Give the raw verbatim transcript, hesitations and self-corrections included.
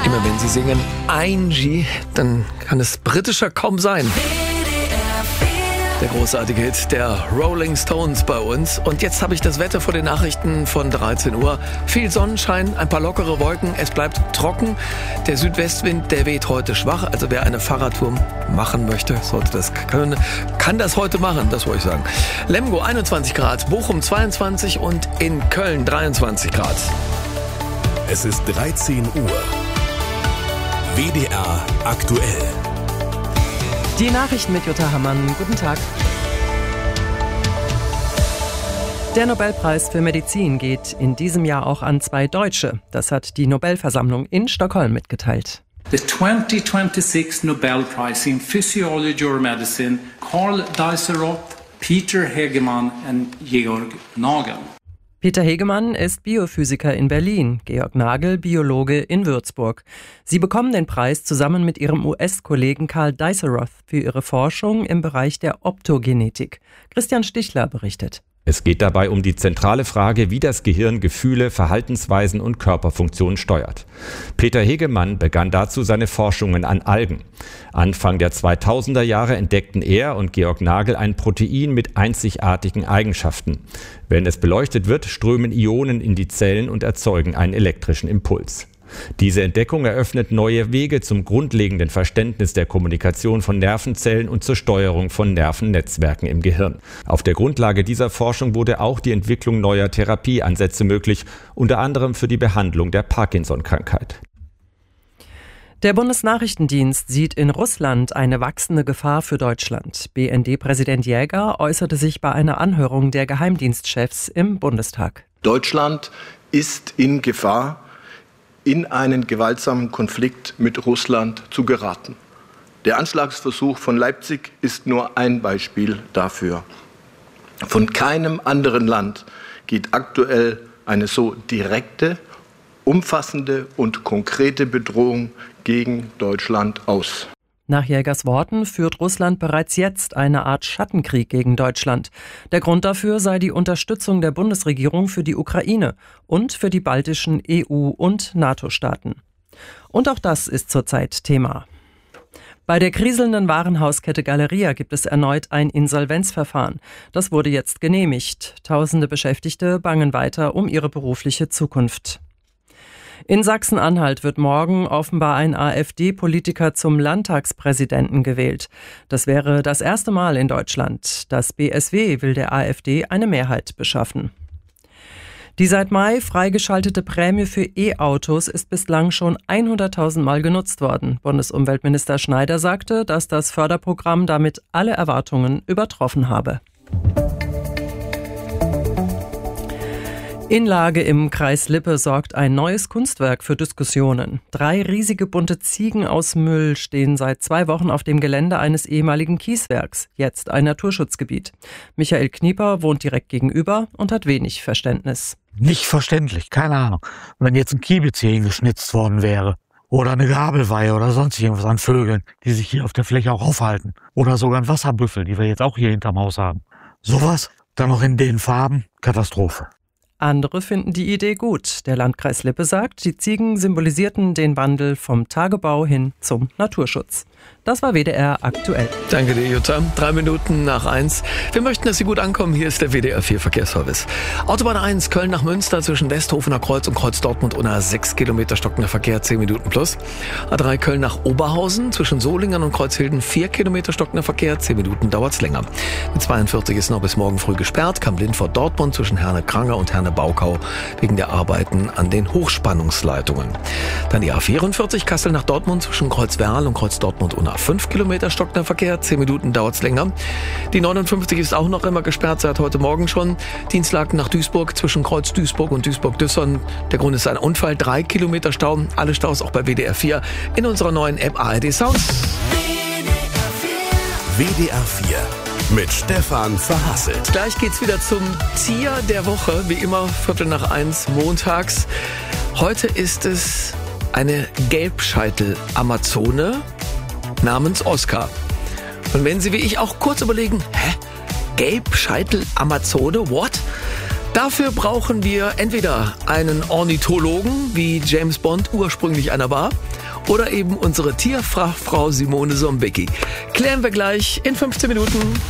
Immer wenn sie singen Angie, dann kann es britischer kaum sein. Der großartige Hit der Rolling Stones bei uns. Und jetzt habe ich das Wetter vor den Nachrichten von dreizehn Uhr. Viel Sonnenschein, ein paar lockere Wolken. Es bleibt trocken. Der Südwestwind, der weht heute schwach. Also wer eine Fahrradtour machen möchte, sollte das können. Kann das heute machen, das wollte ich sagen. Lemgo einundzwanzig Grad, Bochum zweiundzwanzig und in Köln dreiundzwanzig Grad. Es ist dreizehn Uhr. W D R aktuell. Die Nachrichten mit Jutta Hammann. Guten Tag. Der Nobelpreis für Medizin geht in diesem Jahr auch an zwei Deutsche. Das hat die Nobelversammlung in Stockholm mitgeteilt. The twenty twenty-six Nobel Prize in Physiology or Medicine, Karl Deiseroth, Peter Hegemann und Georg Nagel. Peter Hegemann ist Biophysiker in Berlin, Georg Nagel Biologe in Würzburg. Sie bekommen den Preis zusammen mit ihrem U S-Kollegen Karl Deiseroth für ihre Forschung im Bereich der Optogenetik. Christian Stichler berichtet. Es geht dabei um die zentrale Frage, wie das Gehirn Gefühle, Verhaltensweisen und Körperfunktionen steuert. Peter Hegemann begann dazu seine Forschungen an Algen. Anfang der zweitausender Jahre entdeckten er und Georg Nagel ein Protein mit einzigartigen Eigenschaften. Wenn es beleuchtet wird, strömen Ionen in die Zellen und erzeugen einen elektrischen Impuls. Diese Entdeckung eröffnet neue Wege zum grundlegenden Verständnis der Kommunikation von Nervenzellen und zur Steuerung von Nervennetzwerken im Gehirn. Auf der Grundlage dieser Forschung wurde auch die Entwicklung neuer Therapieansätze möglich, unter anderem für die Behandlung der Parkinson-Krankheit. Der Bundesnachrichtendienst sieht in Russland eine wachsende Gefahr für Deutschland. B N D-Präsident Jäger äußerte sich bei einer Anhörung der Geheimdienstchefs im Bundestag. Deutschland ist in Gefahr, in einen gewaltsamen Konflikt mit Russland zu geraten. Der Anschlagsversuch von Leipzig ist nur ein Beispiel dafür. Von keinem anderen Land geht aktuell eine so direkte, umfassende und konkrete Bedrohung gegen Deutschland aus. Nach Jägers Worten führt Russland bereits jetzt eine Art Schattenkrieg gegen Deutschland. Der Grund dafür sei die Unterstützung der Bundesregierung für die Ukraine und für die baltischen E U- und NATO-Staaten. Und auch das ist zurzeit Thema. Bei der kriselnden Warenhauskette Galeria gibt es erneut ein Insolvenzverfahren. Das wurde jetzt genehmigt. Tausende Beschäftigte bangen weiter um ihre berufliche Zukunft. In Sachsen-Anhalt wird morgen offenbar ein AfD-Politiker zum Landtagspräsidenten gewählt. Das wäre das erste Mal in Deutschland. Das B S W will der AfD eine Mehrheit beschaffen. Die seit Mai freigeschaltete Prämie für E-Autos ist bislang schon hunderttausend Mal genutzt worden. Bundesumweltminister Schneider sagte, dass das Förderprogramm damit alle Erwartungen übertroffen habe. In Lage im Kreis Lippe sorgt ein neues Kunstwerk für Diskussionen. Drei riesige bunte Ziegen aus Müll stehen seit zwei Wochen auf dem Gelände eines ehemaligen Kieswerks, jetzt ein Naturschutzgebiet. Michael Knieper wohnt direkt gegenüber und hat wenig Verständnis. Nicht verständlich, keine Ahnung. Wenn jetzt ein Kiebitz hier hingeschnitzt worden wäre oder eine Gabelweihe oder sonst irgendwas an Vögeln, die sich hier auf der Fläche auch aufhalten oder sogar ein Wasserbüffel, die wir jetzt auch hier hinterm Haus haben. Sowas, dann noch in den Farben, Katastrophe. Andere finden die Idee gut. Der Landkreis Lippe sagt, die Ziegen symbolisierten den Wandel vom Tagebau hin zum Naturschutz. Das war W D R aktuell. Danke dir, Jutta. Drei Minuten nach eins. Wir möchten, dass Sie gut ankommen. Hier ist der W D R vier Verkehrsservice. Autobahn eins, Köln nach Münster zwischen Westhofener Kreuz und Kreuz Dortmund unter sechs Kilometer stockender Verkehr, zehn Minuten plus. A drei, Köln nach Oberhausen zwischen Solingen und Kreuzhilden, vier Kilometer stockender Verkehr, zehn Minuten dauert's länger. Die zweiundvierzig ist noch bis morgen früh gesperrt. Kamp-Lindfort Dortmund zwischen Herne-Kranger und Herne-Baukau wegen der Arbeiten an den Hochspannungsleitungen. Dann die A vierundvierzig, Kassel nach Dortmund zwischen Kreuz Werl und Kreuz Dortmund unter fünf Kilometer stockender Verkehr, zehn Minuten dauert's länger. Die neunundfünfzig ist auch noch immer gesperrt, seit heute Morgen schon. Dienstlaken nach Duisburg zwischen Kreuz Duisburg und Duisburg-Düssern. Der Grund ist ein Unfall, drei Kilometer Stau. Alle Staus auch bei W D R vier in unserer neuen App A R D Sounds. W D R vier mit Stefan Verhasselt. Gleich geht's wieder zum Tier der Woche, wie immer Viertel nach eins montags. Heute ist es eine Gelbscheitel-Amazone namens Oskar. Und wenn Sie wie ich auch kurz überlegen, hä? Gelbscheitel-Amazone, what? Dafür brauchen wir entweder einen Ornithologen, wie James Bond ursprünglich einer war, oder eben unsere Tierfachfrau Simone Sombicki. Klären wir gleich in fünfzehn Minuten.